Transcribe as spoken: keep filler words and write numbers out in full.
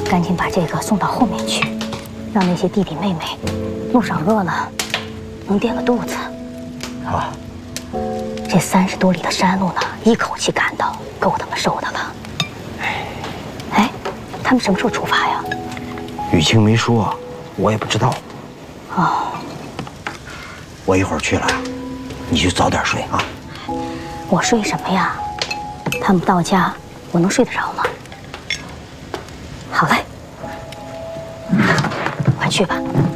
赶紧把这个送到后面去，让那些弟弟妹妹路上饿了能垫个肚子。 好。 这三十多里的山路呢，一口气赶到，够他们受的了。哎，他们什么时候出发呀？ 雨晴没说，我也不知道。 哦。 我一会儿去了，你就早点睡啊。 我睡什么呀？他们到家，我能睡得着吗？好嘞，快去吧。